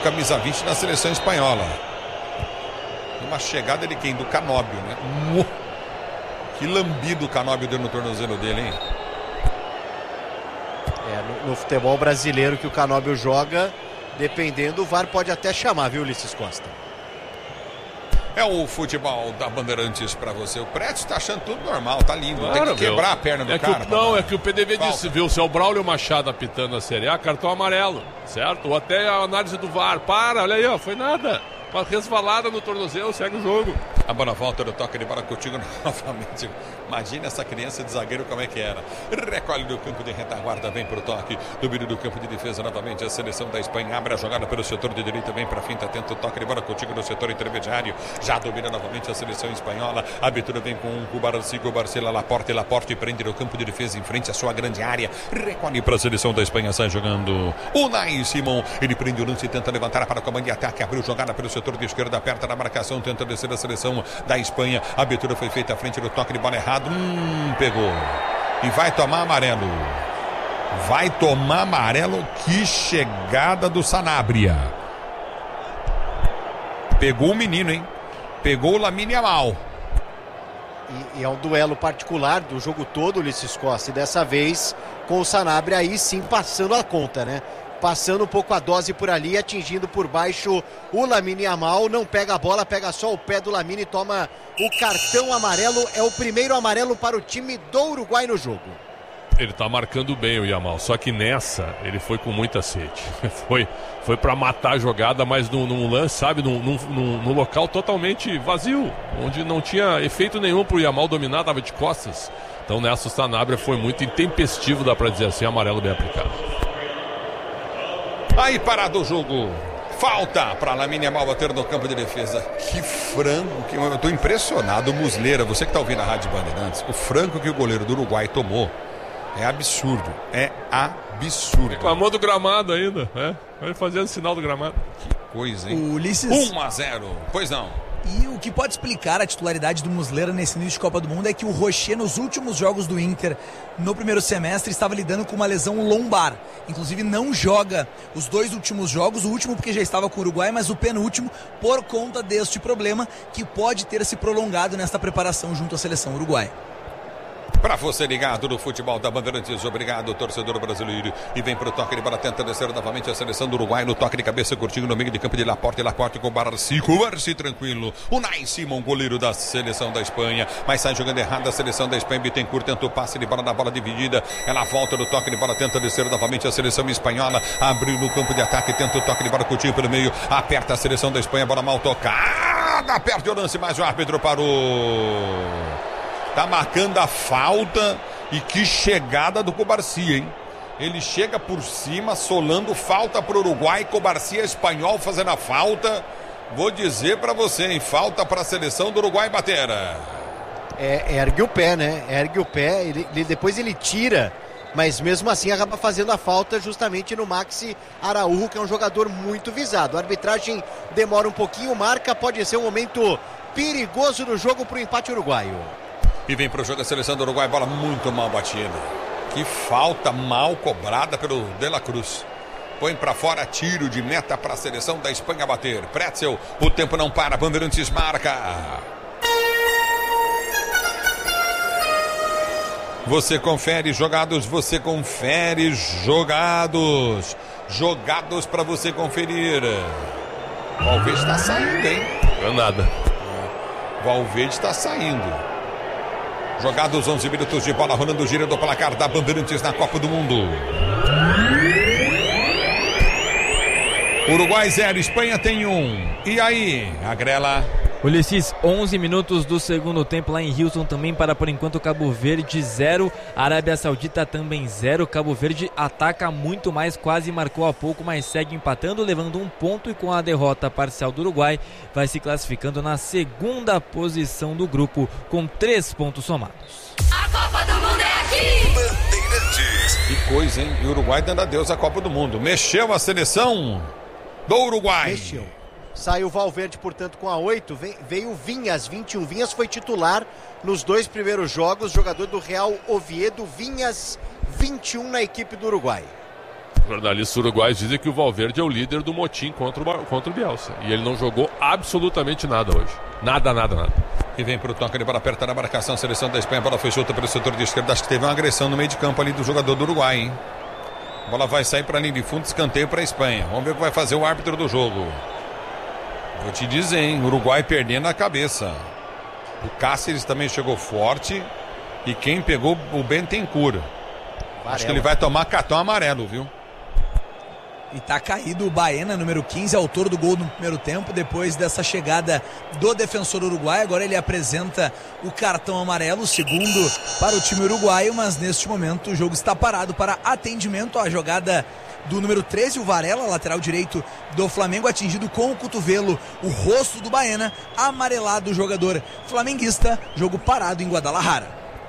camisa 20 na seleção espanhola. Uma chegada de quem? Do Canóbio, né? Que lambido o Canóbio deu no tornozelo dele, hein? No futebol brasileiro que o Canóbio joga, dependendo, o VAR pode até chamar, viu, Ulisses Costa? É o futebol da Bandeirantes pra você. O Prédio tá achando tudo normal, tá lindo. Claro, tem que quebrar a perna do cara. É que o PDV disse, viu? Se é o Braulio Machado apitando a Série A, cartão amarelo, certo? Ou até a análise do VAR. Olha aí, ó, foi nada. Uma resvalada no tornozelo, segue o jogo. A bola volta do toque de bola contigo novamente. Imagina essa criança de zagueiro como é que era. Recolhe do campo de retaguarda, vem pro toque. Domínio do campo de defesa novamente. A seleção da Espanha abre a jogada pelo setor de direita, vem pra finta, tenta o toque de bola contigo no setor intermediário. Já domina novamente a seleção espanhola. A abertura vem com o Cubarcigo, Barcela, Laporte prende no campo de defesa em frente à sua grande área. Recolhe para a seleção da Espanha, sai jogando Unai Simon. Ele prende o lance e tenta levantar para o comando de ataque. Abriu jogada pelo setor de esquerda, aperta na marcação, tenta descer a seleção da Espanha. A abertura foi feita à frente do toque de bola errado. Pegou. E vai tomar amarelo. Vai tomar amarelo. Que chegada do Sanabria. Pegou o menino, hein? Pegou o Lamine Yamal. E é um duelo particular do jogo todo, Ulisses Costa. E dessa vez com o Sanabria aí sim passando a conta, né? Passando um pouco a dose por ali, atingindo por baixo o Lamine Yamal. Não pega a bola, pega só o pé do Lamine e toma o cartão amarelo. É o primeiro amarelo para o time do Uruguai no jogo. Ele tá marcando bem o Yamal, só que nessa ele foi com muita sede. Foi para matar a jogada, mas num lance, sabe, num local totalmente vazio, onde não tinha efeito nenhum pro Yamal dominar, tava de costas. Então nessa o Sanabria foi muito intempestivo, dá para dizer assim, amarelo bem aplicado. Aí parado o jogo. Falta para Lamine Yamal bater no campo de defesa. Que frango, eu tô impressionado. Muslera, você que tá ouvindo a Rádio Bandeirantes, o frango que o goleiro do Uruguai tomou é absurdo. É absurdo. Reclamou do gramado ainda, né? Vai fazendo sinal do gramado. Que coisa, hein? O Ulisses... 1-0. Pois não. E o que pode explicar a titularidade do Muslera nesse início de Copa do Mundo é que o Rocher, nos últimos jogos do Inter, no primeiro semestre, estava lidando com uma lesão lombar. Inclusive não joga os 2 últimos jogos, o último porque já estava com o Uruguai, mas o penúltimo por conta deste problema que pode ter se prolongado nesta preparação junto à seleção uruguaia. Para você ligado no futebol da Bandeirantes, obrigado, torcedor brasileiro. E vem pro toque de bola, tenta descer novamente a seleção do Uruguai no toque de cabeça, curtinho no meio de campo de Laporte com o Barci tranquilo. Unai Simon, goleiro da seleção da Espanha, mas sai jogando errado a seleção da Espanha. Bittencourt tenta o passe de bola na bola dividida. Ela volta no toque de bola, tenta descer novamente a seleção espanhola. Abriu no campo de ataque, tenta o toque de bola curtinho pelo meio. Aperta a seleção da Espanha, bola mal tocada. Perde o lance, mas o árbitro parou. Tá marcando a falta. E que chegada do Cubarcia, hein? Ele chega por cima, solando falta pro Uruguai. Cubarcia espanhol fazendo a falta. Vou dizer pra você, hein? Falta pra seleção do Uruguai bater. Ergue o pé, né? Ergue o pé. Depois ele tira, mas mesmo assim acaba fazendo a falta justamente no Maxi Araújo, que é um jogador muito visado. A arbitragem demora um pouquinho, marca. Pode ser um momento perigoso no jogo pro empate uruguaio. E vem pro jogo a seleção do Uruguai, bola muito mal batida. Que falta mal cobrada pelo De La Cruz. Põe pra fora, tiro de meta pra seleção da Espanha bater. Pretzel, o tempo não para, Bandeirantes marca. Você confere jogados, você confere jogados. Jogados pra você conferir. Valverde tá saindo, hein? Não é nada. Valverde tá saindo. Jogados 11 minutos de bola rolando, giro do placar da Bandeirantes na Copa do Mundo. Uruguai 0, Espanha tem 1. E aí, Agrela? Ulisses, 11 minutos do segundo tempo lá em Houston também para, por enquanto, Cabo Verde 0, Arábia Saudita também 0. Cabo Verde ataca muito mais, quase marcou há pouco, mas segue empatando, levando 1 ponto, e com a derrota parcial do Uruguai vai se classificando na segunda posição do grupo com 3 pontos somados. A Copa do Mundo é aqui! Bandeirantes. Que coisa, hein? E o Uruguai dando adeus à Copa do Mundo. Mexeu a seleção do Uruguai. Mexeu. Saiu o Valverde, portanto, com a 8. Veio o Vinhas, 21. Vinhas foi titular nos 2 primeiros jogos. Jogador do Real Oviedo. Vinhas, 21 na equipe do Uruguai. Jornalistas uruguaios dizem que o Valverde é o líder do motim contra o Bielsa. E ele não jogou absolutamente nada hoje. Nada. E vem pro toque de bola perto da marcação. Seleção da Espanha. A bola foi solta pelo setor de esquerda. Acho que teve uma agressão no meio de campo ali do jogador do Uruguai, hein? A bola vai sair para a linha de fundo. Escanteio para a Espanha. Vamos ver o que vai fazer o árbitro do jogo. Vou te dizer, hein? Uruguai perdendo a cabeça. O Cáceres também chegou forte. E quem pegou o Bentancur. Acho que ele vai tomar cartão amarelo, viu? E tá caído o Baena, número 15, autor do gol no primeiro tempo, depois dessa chegada do defensor uruguaio. Agora ele apresenta o cartão amarelo, segundo para o time uruguaio, mas neste momento o jogo está parado para atendimento. A jogada do número 13, o Varela, lateral direito do Flamengo, atingido com o cotovelo o rosto do Baena, amarelado o jogador flamenguista, jogo parado em Guadalajara.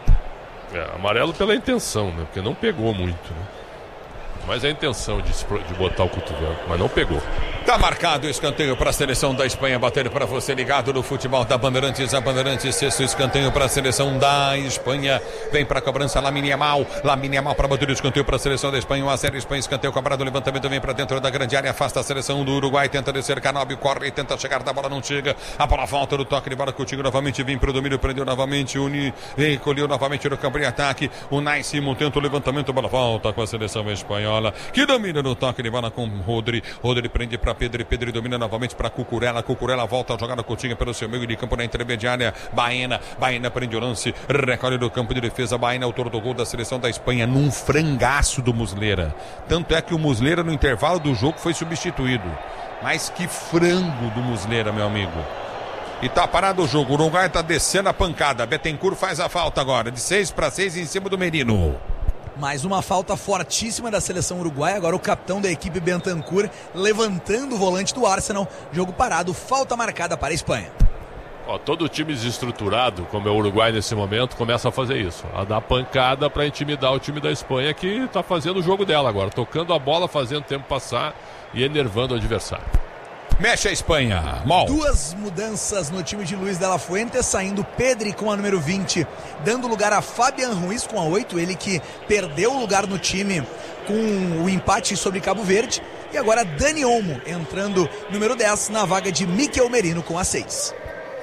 Amarelo pela intenção, né? Porque não pegou muito, né? Mas a intenção de botar o cotovelo, mas não pegou. Tá marcado o escanteio para a seleção da Espanha. Bater para você ligado no futebol da Bandeirantes. A Bandeirantes, sexto escanteio para a seleção da Espanha. Vem para a cobrança Lamine Yamal. Lamine Yamal para bater o escanteio para a seleção da Espanha. 1-0 Espanha, escanteio cobrado. Levantamento vem para dentro da grande área. Afasta a seleção do Uruguai. Tenta descer Canóbio, corre, tenta chegar da bola, não chega. A bola volta do toque de bola. Coutinho novamente vem para o domínio. Prendeu novamente. Recolheu novamente no campo de ataque. O Nai Simon tenta o levantamento. A bola volta com a seleção espanhola, que domina no toque de bola com Rodri. Rodri prende para Pedro, Pedro domina novamente para Cucurella. Cucurella volta a jogada Coutinho pelo seu meio de campo na intermediária. Baena prende o lance, recolhe do campo de defesa. Baena, autor do gol da seleção da Espanha, num frangaço do Muslera. Tanto é que o Muslera no intervalo do jogo foi substituído. Mas que frango do Muslera, meu amigo. E tá parado o jogo, o Uruguai tá descendo a pancada. Bentancur faz a falta agora, de 6-6 em cima do Merino. Mais uma falta fortíssima da seleção uruguaia. Agora o capitão da equipe, Bentancur, levantando o volante do Arsenal. Jogo parado, falta marcada para a Espanha. Todo time desestruturado, como é o Uruguai nesse momento, começa a fazer isso. A dar pancada para intimidar o time da Espanha, que está fazendo o jogo dela agora. Tocando a bola, fazendo o tempo passar e enervando o adversário. Mexe a Espanha, Mol. Duas mudanças no time de Luis de la Fuente, saindo Pedri com a número 20, dando lugar a Fabian Ruiz com a 8, ele que perdeu o lugar no time com o empate sobre Cabo Verde, e agora Dani Olmo entrando número 10 na vaga de Mikel Merino com a 6.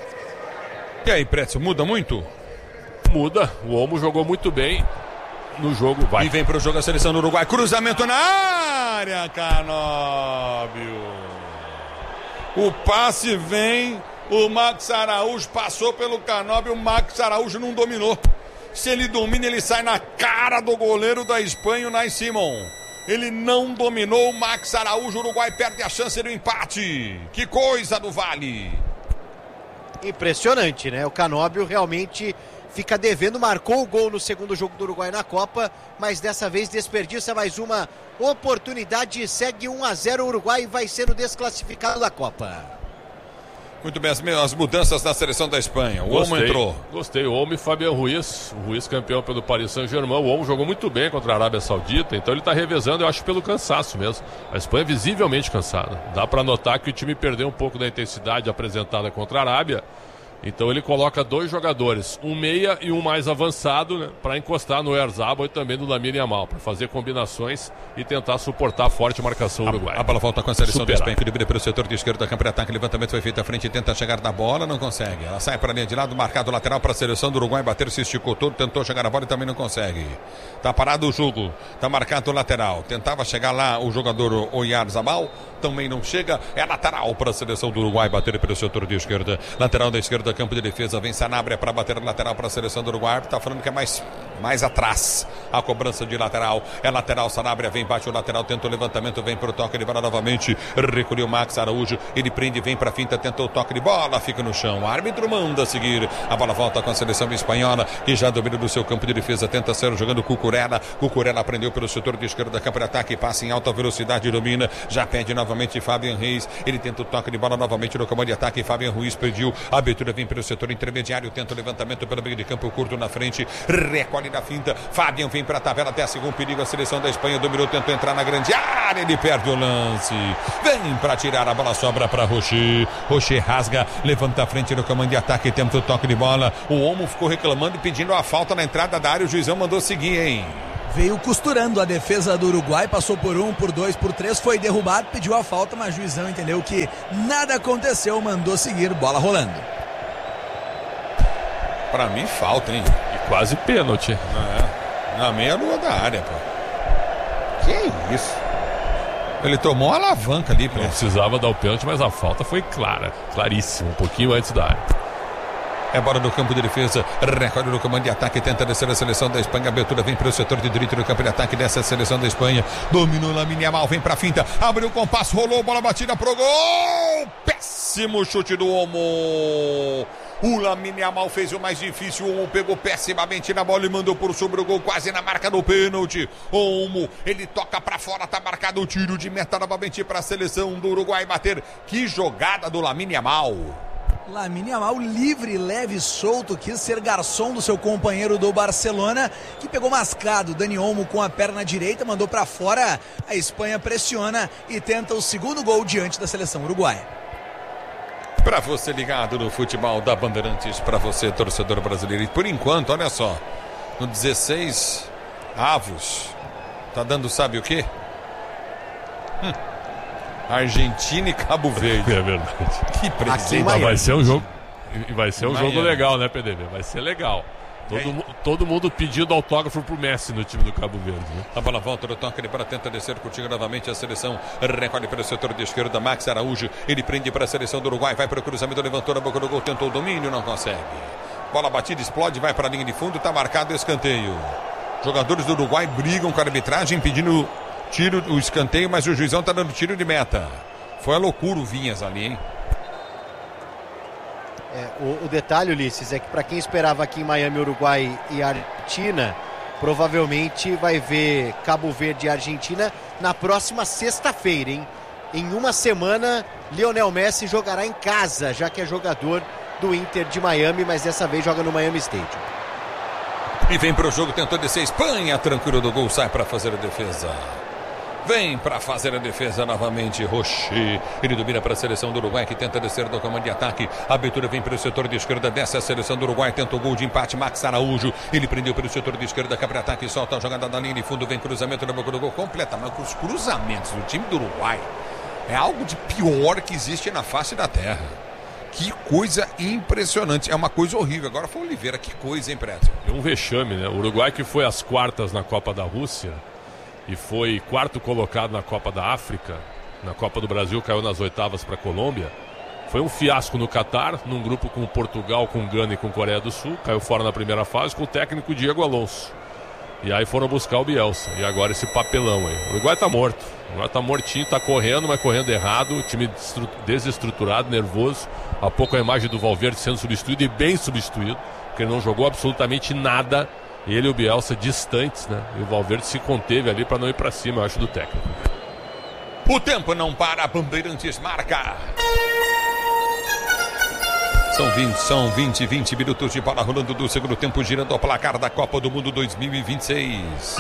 E aí, Pretzel, muda muito? Muda, o Olmo jogou muito bem no jogo, vai. E vem pro jogo a seleção do Uruguai, cruzamento na área, Canóbio. O passe vem, o Max Araújo passou pelo Canóbio, o Max Araújo não dominou. Se ele domina, ele sai na cara do goleiro da Espanha, o Nai Simon. Ele não dominou, o Max Araújo, o Uruguai perde a chance do empate. Que coisa do Vale. Impressionante, né? O Canóbio realmente fica devendo, marcou o gol no segundo jogo do Uruguai na Copa, mas dessa vez desperdiça mais uma oportunidade, segue 1-0 o Uruguai e vai sendo desclassificado da Copa. Muito bem, as mudanças na seleção da Espanha. O Olmo entrou. Gostei, o Olmo e Fabian Ruiz. O Ruiz campeão pelo Paris Saint-Germain. O Olmo jogou muito bem contra a Arábia Saudita, então ele está revezando, eu acho, pelo cansaço mesmo. A Espanha é visivelmente cansada. Dá para notar que o time perdeu um pouco da intensidade apresentada contra a Arábia. Então ele coloca dois jogadores, um meia e um mais avançado, né, para encostar no Oyarzabal e também no Lamine Yamal, para fazer combinações e tentar suportar a forte marcação uruguaia. A bola volta com a seleção da Espanha, equilíbrio pelo setor de esquerda, campo de ataque, levantamento foi feito à frente, tenta chegar na bola, não consegue. Ela sai para a linha de lado, marcado lateral para a seleção do Uruguai, bater, se esticou todo, tentou chegar na bola e também não consegue. Tá parado o jogo, tá marcado o lateral, tentava chegar lá o jogador Oyarzabal, também não chega, é lateral para a seleção do Uruguai, bater pelo setor de esquerda, lateral da esquerda, campo de defesa, vem Sanabria para bater a lateral para a seleção do Uruguai, está falando que é mais atrás, a cobrança de lateral, é lateral, Sanabria vem, bate o lateral, tenta o levantamento, vem para o toque de bola novamente, recolheu Max Araújo, ele prende, vem para a finta, tenta o toque de bola, fica no chão, o árbitro manda seguir, a bola volta com a seleção espanhola, que já domina do seu campo de defesa, tenta ser jogando Cucurella prendeu pelo setor de esquerda, campo de ataque, passa em alta velocidade, domina, já pede novamente Fabian Ruiz, ele tenta o toque de bola novamente no comando de ataque, Fabian Ruiz pediu, a abertura vem pelo setor intermediário, tenta o levantamento pelo meio de campo, curto na frente, recolhe na finta, Fabian vem para a tabela, até a segundo perigo, a seleção da Espanha dominou, tentou entrar na grande área, ele perde o lance, vem para tirar, a bola sobra para Rocher rasga, levanta a frente no comando de ataque, tenta o toque de bola, o Olmo ficou reclamando e pedindo a falta na entrada da área, o juizão mandou seguir, hein? Veio costurando a defesa do Uruguai, passou por 1, por 2, por 3, foi derrubado, pediu a falta, mas o juizão entendeu que nada aconteceu, mandou seguir, bola rolando. Pra mim falta, hein? E quase pênalti. Na meia-lua da área, pô. Que isso? Ele tomou uma alavanca ali, Não precisava dar o pênalti, mas a falta foi clara, claríssima, um pouquinho antes da área. É bola no campo de defesa, recorde no comando de ataque, tenta descer a seleção da Espanha, abertura vem para o setor de direito do campo de ataque dessa seleção da Espanha, dominou Lamine Yamal, vem para a finta, abriu o compasso, rolou, bola batida pro gol, péssimo chute do Olmo. O Lamine Yamal fez o mais difícil, o Olmo pegou pessimamente na bola e mandou por sobre o gol, quase na marca do pênalti. Olmo, ele toca para fora, tá marcado o tiro de meta novamente para a seleção do Uruguai bater. Que jogada do Lamine Yamal. Lamine Yamal livre, leve, solto, quis ser garçom do seu companheiro do Barcelona, que pegou mascado. Dani Olmo com a perna direita, mandou para fora. A Espanha pressiona e tenta o segundo gol diante da seleção uruguaia. Para você ligado no futebol da Bandeirantes, para você torcedor brasileiro. E por enquanto, olha só, no 16 avos, tá dando sabe o quê? Argentina e Cabo Verde. É verdade. Que presente. Vai ser um jogo. E vai ser um jogo legal, né, PDB? Vai ser legal. Todo mundo pedindo autógrafo pro Messi no time do Cabo Verde, né? A bola volta no toque, ele para tenta descer contigo novamente a seleção. Recolhe para o setor de esquerda, Max Araújo. Ele prende para a seleção do Uruguai, vai para o cruzamento, levantou na boca do gol, tentou o domínio, não consegue. Bola batida, explode, vai para a linha de fundo, tá marcado o escanteio. Jogadores do Uruguai brigam com a arbitragem pedindo tiro, o escanteio, mas o juizão tá dando tiro de meta. Foi a loucura o Vinhas ali, hein? O detalhe, Ulisses, é que para quem esperava aqui em Miami, Uruguai e Argentina, provavelmente vai ver Cabo Verde e Argentina na próxima sexta-feira, hein? Em uma semana, Lionel Messi jogará em casa, já que é jogador do Inter de Miami, mas dessa vez joga no Miami Stadium. E vem pro jogo, tentou descer, Espanha, tranquilo do gol, sai para fazer a defesa. Vem para fazer a defesa novamente, Rocher. Ele domina para a seleção do Uruguai, que tenta descer do comando de ataque. A abertura vem para o setor de esquerda, desce a seleção do Uruguai, tenta o gol de empate, Max Araújo. Ele prendeu pelo setor de esquerda, cabe ataque, solta a jogada da linha de fundo, vem cruzamento na boca do gol, completamente. Os cruzamentos do time do Uruguai é algo de pior que existe na face da terra. Que coisa impressionante, é uma coisa horrível. Agora foi o Oliveira, que coisa, hein, Prédio? É um vexame, né? O Uruguai, que foi às quartas na Copa da Rússia e foi quarto colocado na Copa da África, na Copa do Brasil, caiu nas oitavas para a Colômbia. Foi um fiasco no Catar, num grupo com Portugal, com Gana e com Coreia do Sul. Caiu fora na primeira fase com o técnico Diego Alonso. E aí foram buscar o Bielsa. E agora esse papelão aí. O Uruguai tá morto. Agora tá mortinho, tá correndo, mas correndo errado. O time desestruturado, nervoso. Há pouco a imagem do Valverde sendo substituído, e bem substituído, porque ele não jogou absolutamente nada. Ele e o Bielsa distantes, né? E o Valverde se conteve ali para não ir para cima, eu acho, do técnico. O tempo não para, Bandeirantes marca. São 20 minutos de bola rolando do segundo tempo, girando o placar da Copa do Mundo 2026.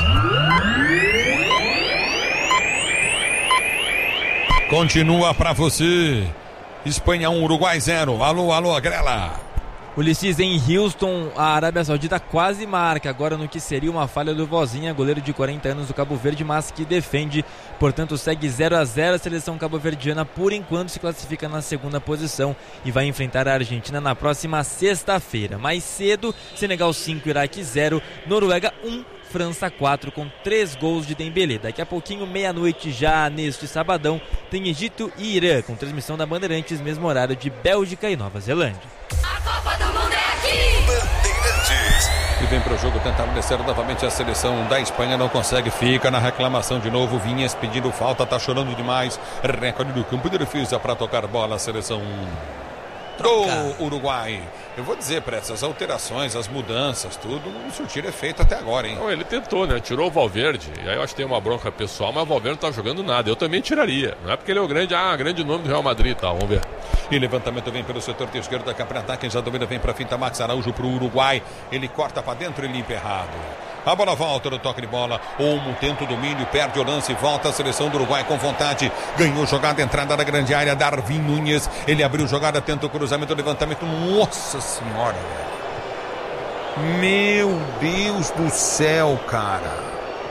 Continua para você. Espanha 1, Uruguai 0. Alô, Grela. Ulisses, em Houston, a Arábia Saudita quase marca, agora no que seria uma falha do Vozinha, goleiro de 40 anos do Cabo Verde, mas que defende, portanto segue 0-0. A seleção cabo-verdiana por enquanto se classifica na segunda posição e vai enfrentar a Argentina na próxima sexta-feira. Mais cedo, Senegal 5, Iraque 0, Noruega 1, França 4, com 3 gols de Dembélé. Daqui a pouquinho, meia-noite já neste sabadão, tem Egito e Irã, com transmissão da Bandeirantes, mesmo horário de Bélgica e Nova Zelândia. A Copa do Mundo é aqui! Bandeirantes. E vem para o jogo tentar descer novamente a seleção da Espanha, não consegue, fica na reclamação de novo. Vinhas pedindo falta, tá chorando demais. Recorde do campo de defesa para tocar bola a seleção do Uruguai. Eu vou dizer, para essas alterações, as mudanças, tudo, não surtiram efeito até agora, hein? Não, ele tentou, né? Tirou o Valverde, e aí eu acho que tem uma bronca pessoal, mas o Valverde não tá jogando nada. Eu também tiraria. Não é porque ele é o grande nome do Real Madrid, tá? Vamos ver. E levantamento vem pelo setor de esquerda, cá para ataque, já domina, vem para finta, Max Araújo pro Uruguai. Ele corta para dentro e limpa errado. A bola volta no toque de bola. Olmo tenta o domínio, perde o lance, volta a seleção do Uruguai com vontade. Ganhou jogada, entrada na grande área, Darwin Núñez. Ele abriu jogada, tenta o cruzamento, levantamento. Nossa senhora, velho. Meu Deus do céu, cara.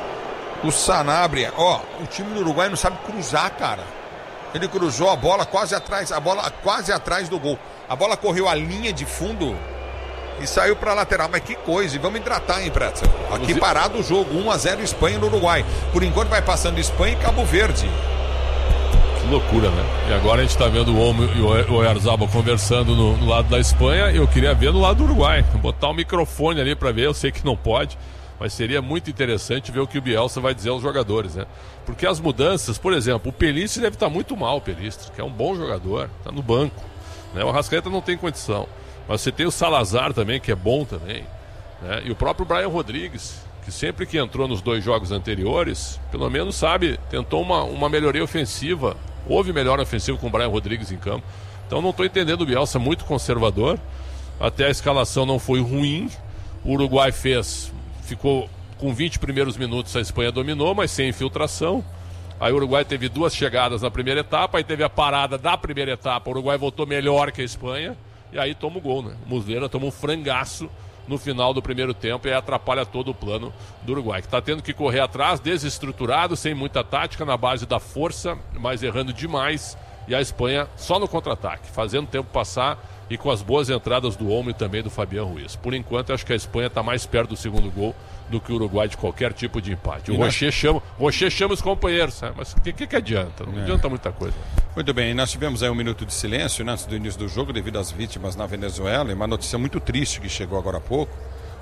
O Sanabria, ó, o time do Uruguai não sabe cruzar, cara. Ele cruzou a bola quase atrás do gol. A bola correu a linha de fundo e saiu pra lateral. Mas que coisa, e vamos hidratar, hein, Pretzel? Aqui parado o jogo, 1-0 Espanha no Uruguai. Por enquanto vai passando Espanha e Cabo Verde. Que loucura, né? E agora a gente tá vendo o Olmo e o Oyarzabal conversando no lado da Espanha. Eu queria ver no lado do Uruguai. Botar o microfone ali pra ver, eu sei que não pode. Mas seria muito interessante ver o que o Bielsa vai dizer aos jogadores, né? Porque as mudanças, por exemplo, o Pelistri deve estar muito mal, o Pelistri, que é um bom jogador, está no banco, né? O Arrascaeta não tem condição. Mas você tem o Salazar também, que é bom também, né? E o próprio Brian Rodrigues, que sempre que entrou nos 2 jogos anteriores, pelo menos, sabe, tentou uma melhoria ofensiva. Houve melhora ofensiva com o Brian Rodrigues em campo. Então não estou entendendo o Bielsa, muito conservador. Até a escalação não foi ruim. O Uruguai ficou com 20 primeiros minutos, a Espanha dominou, mas sem infiltração. Aí o Uruguai teve 2 chegadas na primeira etapa, aí teve a parada da primeira etapa, o Uruguai voltou melhor que a Espanha, e aí toma o gol, né? O Muslera toma um frangaço no final do primeiro tempo e aí atrapalha todo o plano do Uruguai, que está tendo que correr atrás, desestruturado, sem muita tática, na base da força, mas errando demais, e a Espanha só no contra-ataque, fazendo o tempo passar e com as boas entradas do Olmo e também do Fabián Ruiz. Por enquanto, eu acho que a Espanha está mais perto do segundo gol do que o Uruguai de qualquer tipo de empate. O Rocher chama os companheiros, né? Mas o que adianta? Não adianta muita coisa. Muito bem, nós tivemos aí um minuto de silêncio, né, antes do início do jogo, devido às vítimas na Venezuela, e uma notícia muito triste que chegou agora há pouco.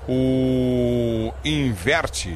O Inverte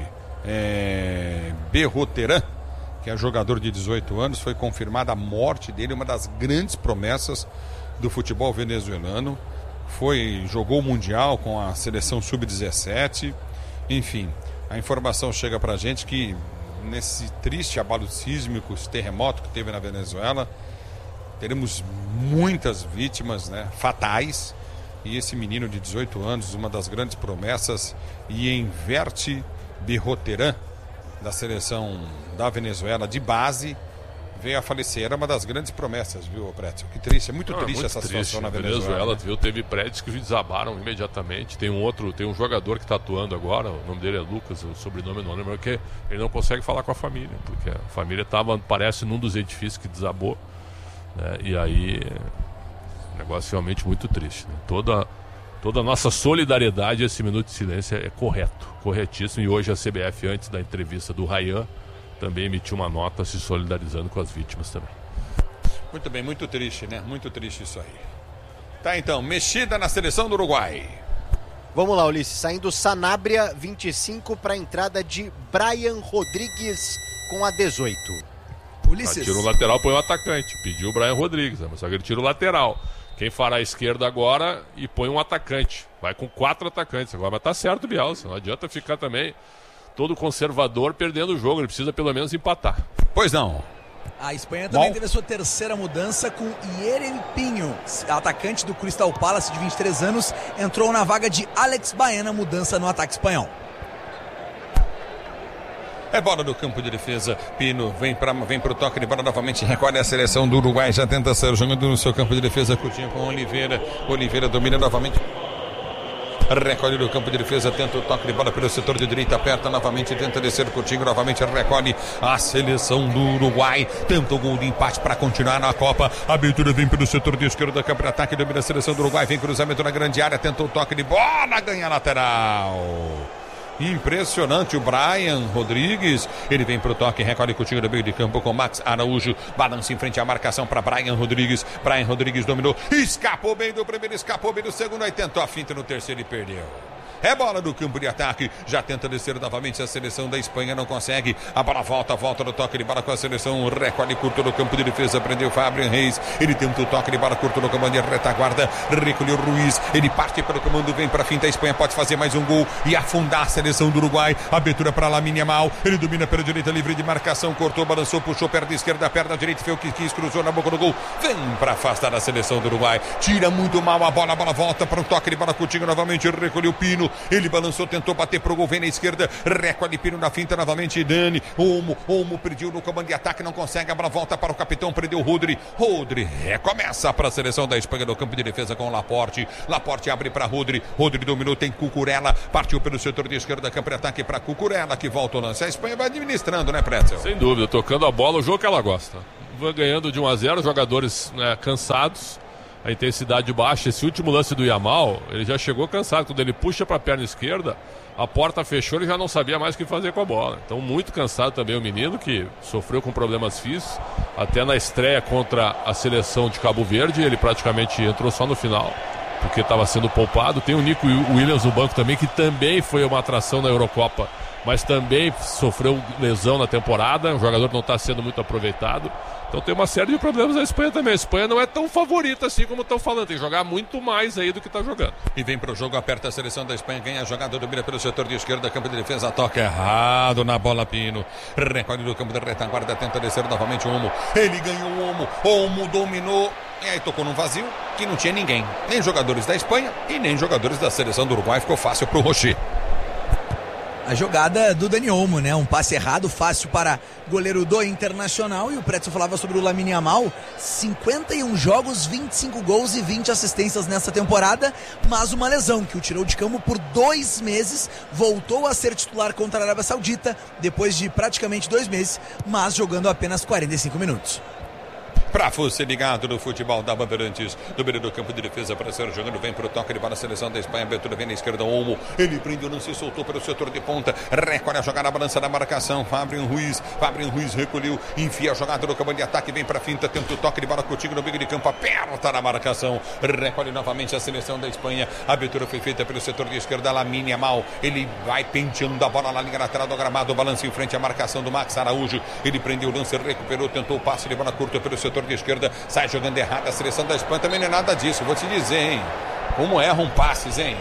Berroteran, que é jogador de 18 anos, foi confirmada a morte dele, uma das grandes promessas do futebol venezuelano. Jogou o Mundial com a seleção Sub-17. Enfim, a informação chega pra gente que nesse triste abalo sísmico, esse terremoto que teve na Venezuela, teremos muitas vítimas, né, fatais. E esse menino de 18 anos, uma das grandes promessas, Inverte Berroteran, da seleção da Venezuela de base, veio a falecer. Era uma das grandes promessas, viu, Pretzel? Que triste, é muito triste essa situação na Venezuela. Viu? Teve prédios que desabaram imediatamente. Tem um jogador que está atuando agora, o nome dele é Lucas, o sobrenome não lembro, porque ele não consegue falar com a família, porque a família estava, parece, num dos edifícios que desabou, né? E aí, negócio realmente muito triste, né? Toda a nossa solidariedade, esse minuto de silêncio é corretíssimo. E hoje a CBF, antes da entrevista do Ryan, também emitiu uma nota se solidarizando com as vítimas também. Muito bem, muito triste, né? Muito triste isso aí. Tá, então, mexida na seleção do Uruguai. Vamos lá, Ulisses. Saindo Sanabria, 25 para a entrada de Brian Rodrigues com a 18. Ulisses. Tira o lateral, põe o atacante. Pediu o Brian Rodrigues, né? Só que ele tira o lateral. Quem fará a esquerda agora e põe um atacante. Vai com 4 atacantes agora. Mas tá certo, Bielsa. Não adianta ficar também todo conservador perdendo o jogo. Ele precisa pelo menos empatar. Pois não. A Espanha também teve a sua terceira mudança com Yeren Pinho, atacante do Crystal Palace de 23 anos, entrou na vaga de Alex Baena, mudança no ataque espanhol. É bola do campo de defesa. Pino vem pro toque de bola novamente. Recolhe a seleção do Uruguai. Já tenta sair jogando no seu campo de defesa. Curtinho com Oliveira. Oliveira domina novamente. Recolhe do campo de defesa, tenta o toque de bola pelo setor de direita, aperta novamente, tenta descer Coutinho, novamente recolhe a seleção do Uruguai, tenta o gol de empate para continuar na Copa. A abertura vem pelo setor de esquerda, campo de ataque, domina a seleção do Uruguai, vem cruzamento na grande área, tenta o toque de bola, ganha lateral. Impressionante o Brian Rodrigues. Ele vem pro toque, recolhe Coutinho do meio de campo com Max Araújo. Balança em frente à marcação para Brian Rodrigues. Brian Rodrigues dominou. Escapou bem do primeiro, escapou bem do segundo. Aí tentou a finta no terceiro e perdeu. É bola do campo de ataque. Já tenta descer novamente a seleção da Espanha. Não consegue. A bola volta no toque de bola com a seleção. Recolhe curto no campo de defesa. Prendeu Fabián Reis. Ele tenta o toque de bola curto no comando de retaguarda. Recolheu Ruiz. Ele parte pelo comando. Vem para a finta. A Espanha pode fazer mais um gol e afundar a seleção do Uruguai. Abertura para Lamine Yamal. Ele domina pela direita, livre de marcação. Cortou, balançou, puxou perna esquerda, perna direita. Fez o que quis, cruzou na boca do gol. Vem para afastar a seleção do Uruguai. Tira muito mal a bola volta para o toque de bola. Coutinho novamente. Recolheu Pino. ele balançou, tentou bater pro gol, vem na esquerda, recolhe Pino na finta novamente, Dani, Olmo perdeu no comando de ataque, não consegue, a bola volta para o capitão, prendeu Rodri recomeça para a seleção da Espanha no campo de defesa com Laporte abre para Rodri dominou, tem Cucurella, partiu pelo setor de esquerda, campo de ataque para Cucurella, que volta o lance, a Espanha vai administrando, né, Pretzel? Sem dúvida, tocando a bola, o jogo que ela gosta. Vai ganhando de 1-0, jogadores cansados, a intensidade baixa. Esse último lance do Yamal, ele já chegou cansado, quando ele puxa para a perna esquerda, a porta fechou, ele já não sabia mais o que fazer com a bola. Então muito cansado também o menino, que sofreu com problemas físicos. Até na estreia contra a seleção de Cabo Verde, ele praticamente entrou só no final, porque estava sendo poupado. Tem o Nico Williams no banco também, que também foi uma atração na Eurocopa, mas também sofreu lesão na temporada. O jogador não está sendo muito aproveitado. Então tem uma série de problemas na Espanha também. A Espanha não é tão favorita assim como estão falando. Tem que jogar muito mais aí do que está jogando. E vem para o jogo, aperta a seleção da Espanha, ganha a jogada, domina pelo setor de esquerda, campo de defesa, toca errado na bola, Pino. Recolhe do campo de retaguarda, tenta descer novamente o Olmo. Ele ganhou o Olmo dominou. E aí tocou num vazio que não tinha ninguém. Nem jogadores da Espanha e nem jogadores da seleção do Uruguai. Ficou fácil para o Rocher. A jogada do Dani Olmo, né? Um passe errado, fácil para goleiro do Internacional. E o Pretzel falava sobre o Lamine Yamal. 51 jogos, 25 gols e 20 assistências nessa temporada. Mas uma lesão que o tirou de campo por 2 meses. Voltou a ser titular contra a Arábia Saudita depois de praticamente 2 meses, mas jogando apenas 45 minutos. Pra você ligado no futebol da Bandeirantes, do meio do campo de defesa para ser jogando, vem pro toque de bola, a seleção da Espanha, abertura vem na esquerda, Olmo, ele prendeu, não se soltou pelo setor de ponta, recolhe a jogada, a balança da marcação, Fabian Ruiz recolheu, enfia a jogada no campo de ataque, vem pra finta, tenta o toque de bola contigo no meio de campo, aperta na marcação, recolhe novamente a seleção da Espanha, a abertura foi feita pelo setor de esquerda, Lamine Yamal, ele vai penteando a bola na linha lateral do gramado, balança em frente à marcação do Max Araújo, ele prendeu o lance, recuperou, tentou o passe de bola curta pelo setor de esquerda, sai jogando errado, a seleção da Espanha também não é nada disso, vou te dizer, hein, como erram passes, hein.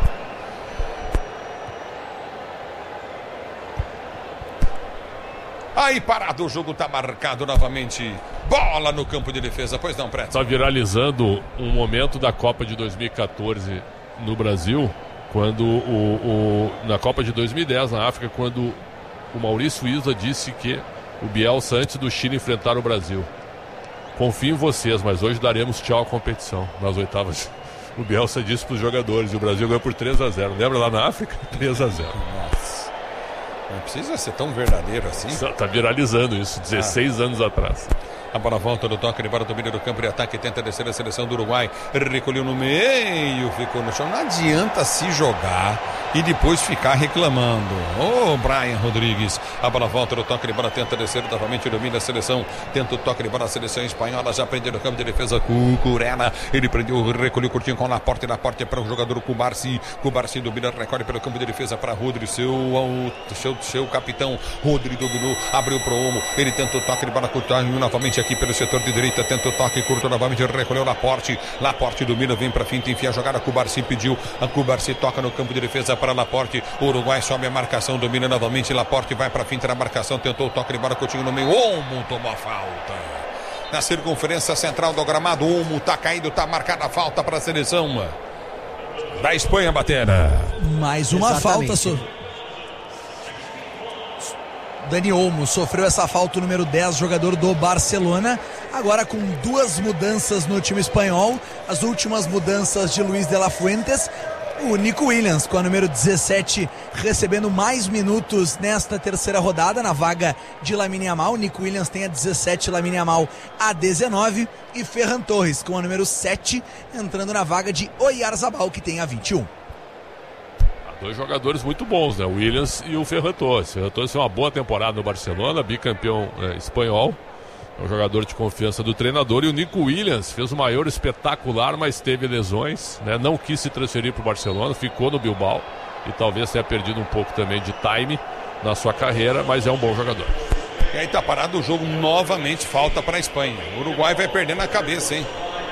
Aí parado, o jogo tá marcado novamente, bola no campo de defesa, pois não, Preto? Tá viralizando um momento da Copa de 2014 no Brasil, quando na Copa de 2010 na África, quando o Maurício Isla disse que o Bielsa, antes do Chile enfrentar o Brasil: confio em vocês, mas hoje daremos tchau à competição. Nas oitavas, o Bielsa disse para os jogadores, e o Brasil ganhou por 3-0. Lembra lá na África? 3-0. Nossa, não precisa ser tão verdadeiro assim. Tá viralizando isso, 16 anos atrás. A bola volta do toque, embora domínio do campo de ataque, tenta descer a seleção do Uruguai, recolheu no meio, ficou no chão. Não adianta se jogar e depois ficar reclamando. Brian Rodrigues, a bola volta do toque de bola, tenta descer novamente, domina a seleção, tenta o toque de bola, a seleção espanhola já prendeu no campo de defesa, Cucurella, ele prendeu, recolheu curtinho com Laporte para o jogador Cubarsi domina, recolhe pelo campo de defesa para Rodri, seu capitão. Rodri dominou, abriu pro Olmo, ele tenta o toque de bola curtinho novamente aqui pelo setor de direita, tenta o toque curto novamente, recolheu Laporte domina, vem pra finta, enfia a jogada, Cubarsi pediu, a Cubarsi toca no campo de defesa para Laporte, o Uruguai sobe a marcação, domina novamente, Laporte vai pra finta na marcação, tentou o toque de bola, Coutinho no meio, Olmo tomou a falta. Na circunferência central do gramado, Olmo tá caído, tá marcada a falta para a seleção da Espanha, Batera. Mais uma falta, Dani Olmo sofreu essa falta, o número 10, jogador do Barcelona, agora com 2 mudanças no time espanhol, as últimas mudanças de Luis de la Fuentes, o Nico Williams com a número 17 recebendo mais minutos nesta terceira rodada na vaga de Lamine Yamal. Nico Williams tem a 17, Lamine Yamal a 19, e Ferran Torres com a número 7 entrando na vaga de Oyarzabal, que tem a 21. 2 jogadores muito bons, né? O Williams e o Ferran Torres. Ferran Torres fez uma boa temporada no Barcelona, bicampeão espanhol, é um jogador de confiança do treinador. E o Nico Williams fez o maior espetacular, mas teve lesões, né? Não quis se transferir para o Barcelona, ficou no Bilbao e talvez tenha perdido um pouco também de time na sua carreira, mas é um bom jogador. E aí tá parado o jogo novamente, falta para a Espanha. O Uruguai vai perdendo a cabeça, hein?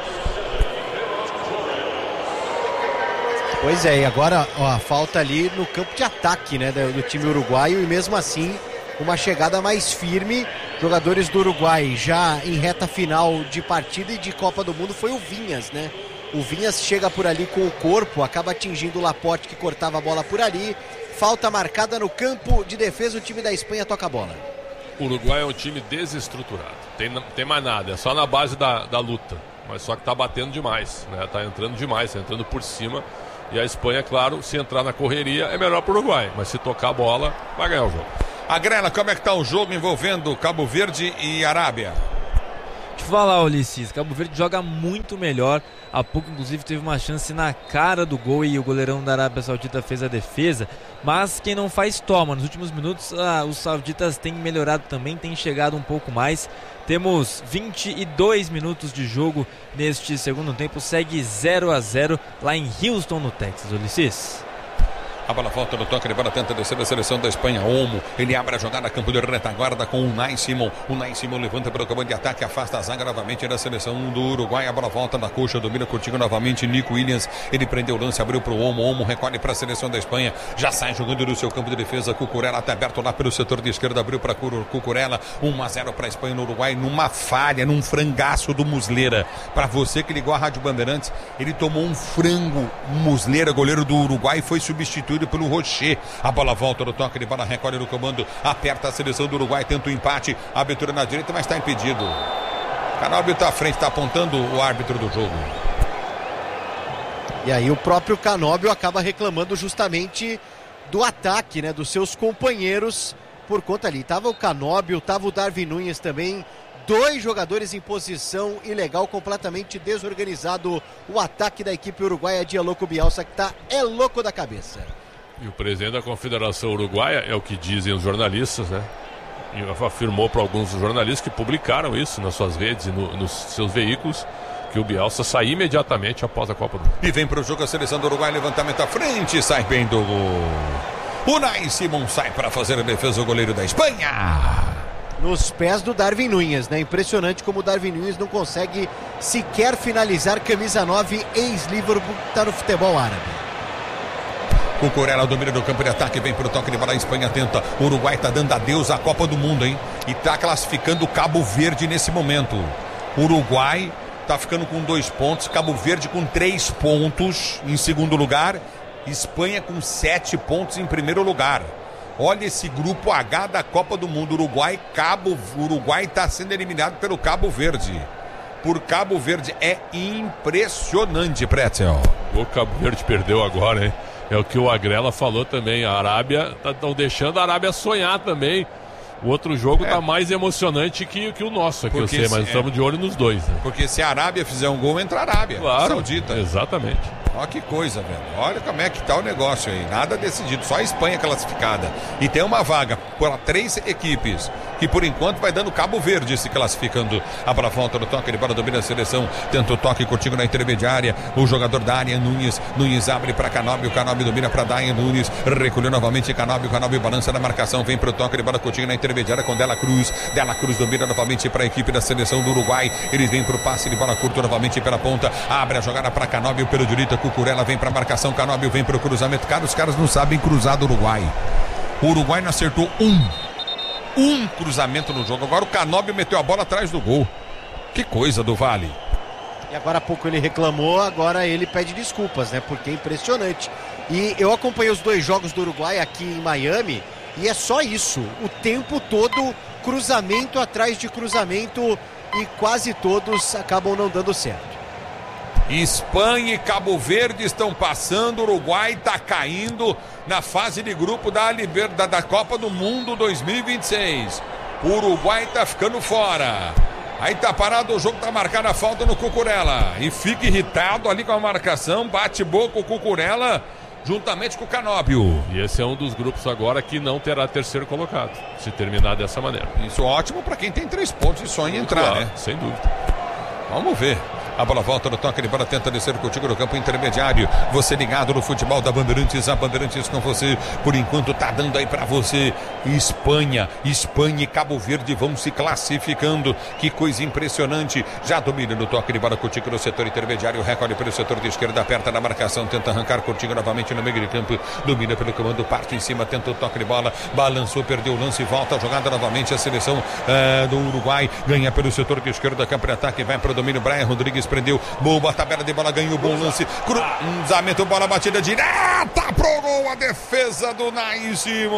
Pois é, e agora a falta ali no campo de ataque, né, do time uruguaio, e mesmo assim uma chegada mais firme. Jogadores do Uruguai já em reta final de partida e de Copa do Mundo foi o Vinhas, né? O Vinhas chega por ali com o corpo, acaba atingindo o Laporte, que cortava a bola por ali. Falta marcada no campo de defesa, o time da Espanha toca a bola. O Uruguai é um time desestruturado, tem mais nada, é só na base da luta. Mas só que tá batendo demais, né? Tá entrando demais, tá entrando por cima. E a Espanha, claro, se entrar na correria é melhor pro Uruguai, mas se tocar a bola, vai ganhar o jogo. Agrela, como é que tá o jogo envolvendo Cabo Verde e Arábia? Deixa eu falar, Ulisses, Cabo Verde joga muito melhor. Há pouco, inclusive, teve uma chance na cara do gol e o goleirão da Arábia Saudita fez a defesa. Mas quem não faz, toma. Nos últimos minutos, os sauditas têm melhorado também, têm chegado um pouco mais. Temos 22 minutos de jogo neste segundo tempo. Segue 0-0 lá em Houston, no Texas, Ulisses. A bola volta no toque de bola, tenta descer a seleção da Espanha. Olmo, ele abre a jogada, campo de retaguarda com o Unai Simon. O Unai Simon levanta pelo comando de ataque, afasta a zaga novamente da seleção do Uruguai. A bola volta na coxa, domina curtindo novamente Nico Williams. Ele prendeu o lance, abriu para o Olmo. Olmo recolhe para a seleção da Espanha. Já sai jogando no seu campo de defesa. Cucurella está aberto lá pelo setor de esquerda, abriu para Cucurella. 1-0 para a Espanha no Uruguai, numa falha, num frangaço do Muslera. Para você que ligou a Rádio Bandeirantes, ele tomou um frango. Muslera, goleiro do Uruguai, foi substituído pelo Rocher. A bola volta no toque de bola, recolhe no comando, aperta a seleção do Uruguai, tenta o empate, abertura na direita, mas está impedido. Canóbio está à frente, está apontando o árbitro do jogo. E aí o próprio Canóbio acaba reclamando justamente do ataque, né, dos seus companheiros, por conta ali. Tava o Canóbio, tava o Darwin Núñez também. 2 jogadores em posição ilegal, completamente desorganizado o ataque da equipe uruguaia de Louco Bielsa, que é louco da cabeça. E o presidente da Confederação Uruguaia, é o que dizem os jornalistas, né? E afirmou para alguns jornalistas que publicaram isso nas suas redes e nos seus veículos, que o Bielsa sai imediatamente após a Copa do Mundo. E vem para o jogo a seleção do Uruguai, levantamento à frente, sai bem do gol. Unai Simon sai para fazer a defesa, o goleiro da Espanha. Nos pés do Darwin Núñez, né? Impressionante como o Darwin Núñez não consegue sequer finalizar. Camisa 9, ex-Liverpool, está no futebol árabe. Cucurella domina do campo de ataque, vem pro toque de bola, a Espanha tenta. O Uruguai tá dando adeus à Copa do Mundo, hein? E tá classificando o Cabo Verde nesse momento. O Uruguai tá ficando com 2 pontos, Cabo Verde com 3 pontos em segundo lugar, Espanha com 7 pontos em primeiro lugar. Olha esse grupo H da Copa do Mundo. Uruguai está sendo eliminado pelo Cabo Verde. Por Cabo Verde é impressionante, Pretzel. O Cabo Verde perdeu agora, hein? É o que o Agrela falou também. A Arábia, estão deixando a Arábia sonhar também. O outro jogo tá mais emocionante que o nosso aqui, eu sei, mas estamos de olho nos dois, né? Porque se a Arábia fizer um gol, entra a Arábia Saudita. Exatamente. Olha que coisa, velho. Olha como é que tá o negócio aí. Nada decidido, só a Espanha classificada. E tem uma vaga para 3 equipes, que por enquanto vai dando Cabo Verde se classificando. A bola volta no toque de bola, domina a seleção. Tenta o toque contigo na intermediária. O jogador Darwin Núñez. Núñez abre para Canóbio. Canóbio domina para Darwin Núñez. Recolheu novamente Canóbio. Canóbio balança na marcação. Vem pro toque de bola contigo na intermediária com Dela Cruz. Dela Cruz domina novamente para a equipe da seleção do Uruguai. Eles vêm pro passe de bola curta novamente pela ponta. Abre a jogada para Canóbio pelo direito. Cucurella vem para marcação. Canóbio vem pro cruzamento. Cara, os caras não sabem cruzar do Uruguai. O Uruguai não acertou um cruzamento no jogo. Agora o Canóbio meteu a bola atrás do gol. Que coisa do Vale. E agora há pouco ele reclamou, agora ele pede desculpas, né? Porque é impressionante. E eu acompanhei os 2 jogos do Uruguai aqui em Miami e é só isso. O tempo todo, cruzamento atrás de cruzamento e quase todos acabam não dando certo. Espanha e Cabo Verde estão passando, o Uruguai está caindo na fase de grupo da Copa do Mundo 2026. O Uruguai está ficando fora. Aí tá parado o jogo, tá marcada a falta no Cucurella. E fica irritado ali com a marcação, bate boca o Cucurella juntamente com o Canóbio. E esse é um dos grupos agora que não terá terceiro colocado, se terminar dessa maneira. Isso é ótimo para quem tem 3 pontos e sonha em entrar, claro, né? Sem dúvida. Vamos ver. A bola volta no toque de bola, tenta descer contigo no campo intermediário. Você ligado no futebol da Bandeirantes, a Bandeirantes com você. Por enquanto tá dando aí pra você Espanha e Cabo Verde vão se classificando. Que coisa impressionante. Já domina no toque de bola contigo no setor intermediário. Recolhe pelo setor de esquerda, aperta na marcação, tenta arrancar contigo novamente no meio de campo. Domina pelo comando, parte em cima, tenta o toque de bola. Balançou, perdeu o lance, volta a jogada novamente. A seleção do Uruguai ganha pelo setor de esquerda, campo de ataque, vai pro domínio. Brian Rodrigues Nunes prendeu, boa tabela de bola, ganhou, bom lance, cruzamento, bola batida direta pro gol, a defesa do Unai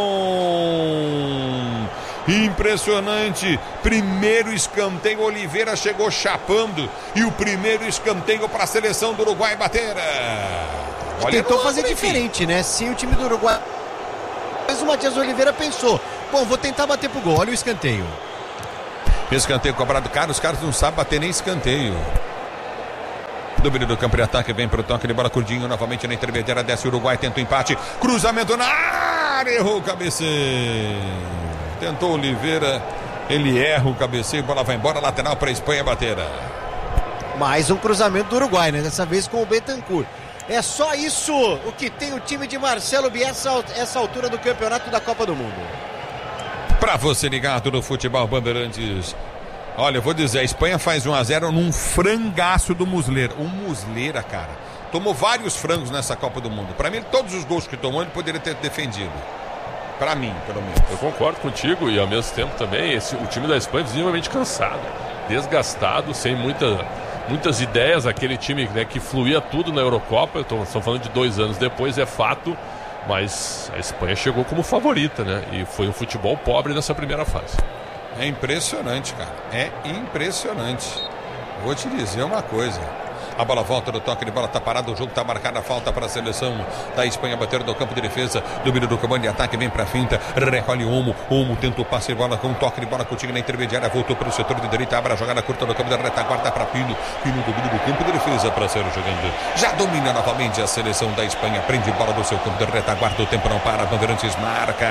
Simon. Impressionante, primeiro escanteio, Oliveira chegou chapando e o primeiro escanteio para a seleção do Uruguai bater. Tentou fazer diferente, né? Se o time do Uruguai, mas o Matias Oliveira pensou, bom, vou tentar bater pro gol, olha o escanteio. Escanteio cobrado, cara, os caras não sabem bater nem escanteio. Domínio do campo de ataque, vem pro toque de bola, Curdinho novamente na intermediária, desce o Uruguai, tenta o empate, cruzamento na área, errou o cabeceio. Tentou Oliveira, ele erra o cabeceio, bola vai embora, lateral para a Espanha bater. Mais um cruzamento do Uruguai, né? Dessa vez com o Bentancur. É só isso o que tem o time de Marcelo Bielsa essa altura do campeonato da Copa do Mundo. Para você ligado no Futebol Bandeirantes. Olha, eu vou dizer, a Espanha faz 1-0 num frangaço do Muslera. O Muslera, cara, tomou vários frangos nessa Copa do Mundo. Para mim, todos os gols que tomou, ele poderia ter defendido. Para mim, pelo menos. Eu concordo contigo e ao mesmo tempo também o time da Espanha é visivelmente cansado, desgastado, sem muitas ideias. Aquele time, né, que fluía tudo na Eurocopa, estamos falando de 2 anos depois, é fato, mas a Espanha chegou como favorita, né? E foi um futebol pobre nessa primeira fase. É impressionante, cara. É impressionante. Vou te dizer uma coisa. A bola volta do toque de bola, tá parado, o jogo tá marcado, a falta para a seleção da Espanha, bater do campo de defesa, domínio do comando de ataque, vem pra finta, recolhe Olmo tenta o passe de bola com um toque de bola, Coutinho na intermediária, voltou para o setor de direita, abre a jogada curta do campo da retaguarda para Pino domínio do campo de defesa para ser jogando, já domina novamente a seleção da Espanha, prende bola do seu campo de retaguarda, o tempo não para, Bandeirantes marca.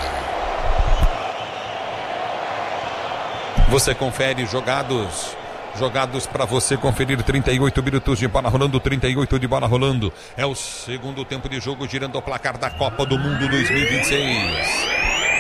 Você confere jogados para você conferir. 38 minutos de bola rolando, 38 de bola rolando. É o segundo tempo de jogo, girando o placar da Copa do Mundo 2026.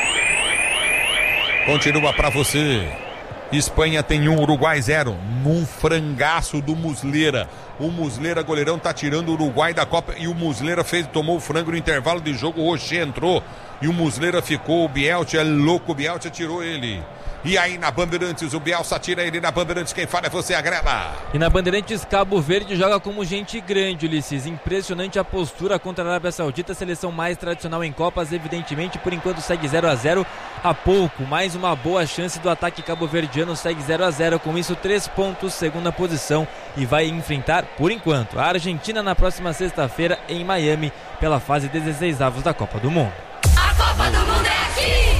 Continua para você. Espanha tem 1, Uruguai 0. Num frangaço do Muslera. O Muslera, goleirão, tá tirando o Uruguai da Copa. E o Muslera tomou o frango no intervalo de jogo. O Rocher entrou e o Muslera ficou. O Bielsa é louco, o Bielsa tirou ele. E aí na Bandeirantes, o Bielsa tira ele na Bandeirantes, quem fala é você, Agrela. E na Bandeirantes, Cabo Verde joga como gente grande, Ulisses. Impressionante a postura contra a Arábia Saudita, seleção mais tradicional em Copas, evidentemente, por enquanto segue 0-0 há pouco. Mais uma boa chance do ataque cabo-verdiano, segue 0-0, com isso 3 pontos, segunda posição, e vai enfrentar, por enquanto, a Argentina na próxima sexta-feira em Miami, pela fase 16avos da Copa do Mundo. A Copa do Mundo é aqui!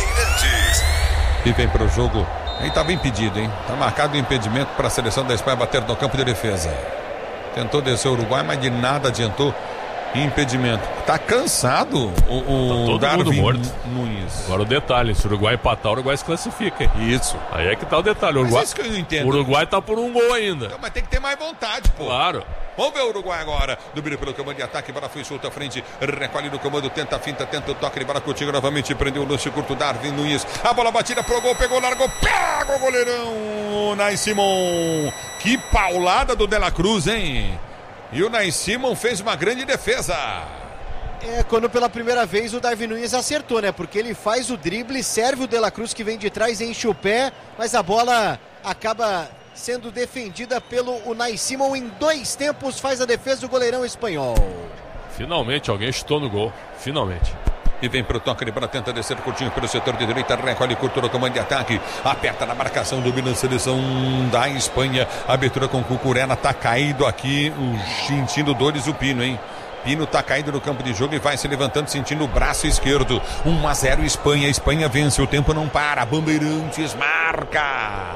E vem para o jogo. Aí tá bem pedido, hein? Tá marcado o impedimento para a seleção da Espanha bater no campo de defesa. Tentou descer o Uruguai, mas de nada adiantou. Impedimento. Tá cansado o Darwin Nunes. Agora o detalhe, se o Uruguai empatar, o Uruguai se classifica, hein? Isso. Aí é que tá o detalhe. O Uruguai, isso que eu não entendo. O Uruguai tá por um gol ainda. Não, mas tem que ter mais vontade, pô. Claro. Vamos ver o Uruguai agora. Domínio pelo comando de ataque, bola foi solta à frente. Recolhe no comando, tenta a finta, tenta o toque de bola. Coutinho novamente prendeu o lance curto. Darwin Nunes. A bola batida pro gol, pegou, largou. Pega o goleirão. Unai Simon. Que paulada do De La Cruz, hein? E o Unai Simon fez uma grande defesa. É quando pela primeira vez o Darwin Nunes acertou, né? Porque ele faz o drible, serve o De La Cruz que vem de trás, enche o pé, mas a bola acaba sendo defendida pelo Unai Simon. Em 2 tempos faz a defesa do goleirão espanhol. Finalmente alguém chutou no gol, finalmente. E vem pro toque de bola, tenta descer curtinho pelo setor de direita, recolhe curto no comando de ataque, aperta na marcação, domina a seleção da Espanha, abertura com Cucurella, tá caído aqui, sentindo dores o Pino, hein? Pino tá caído no campo de jogo e vai se levantando, sentindo o braço esquerdo. 1-0 Espanha, Espanha vence, o tempo não para, Bandeirantes marca.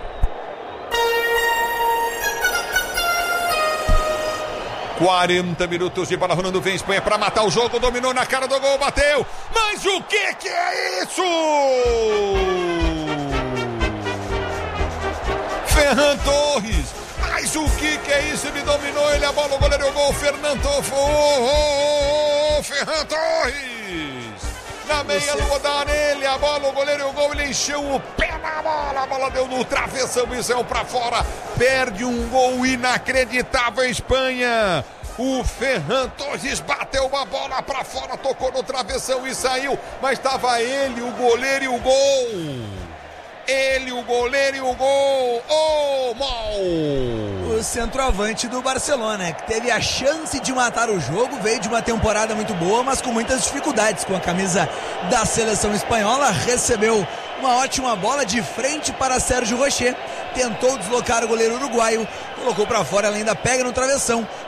...40 minutos de bola rolando, vem Espanha para matar o jogo, dominou na cara do gol, bateu, mas o que é isso? Ferran Torres, mas o que é isso? Ele dominou, ele a bola, o goleiro, o gol, Ferran Torres, na meia lua dá nele, a bola, o goleiro e o gol, ele encheu o pé na bola, a bola deu no travessão e saiu pra fora, perde um gol inacreditável a Espanha. O Ferran Torres bateu uma bola pra fora, tocou no travessão e saiu, mas estava ele, o goleiro e o gol. Ele, o goleiro e o gol. Oh, mal! o centroavante do Barcelona, que teve a chance de matar o jogo, veio de uma temporada muito boa, mas com muitas dificuldades com a camisa da seleção espanhola, recebeu uma ótima bola de frente para Sérgio Rocher, tentou deslocar o goleiro uruguaio, colocou para fora, ela ainda pega no travessão.